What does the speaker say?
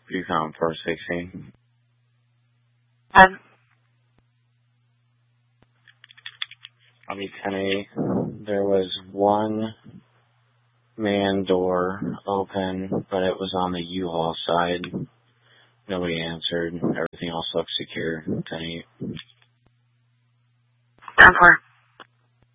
You found 416. On the 10-8, there was one man door open, but it was on the U-Haul side. Nobody answered. Everything else looked secure. 10-8. 10-4.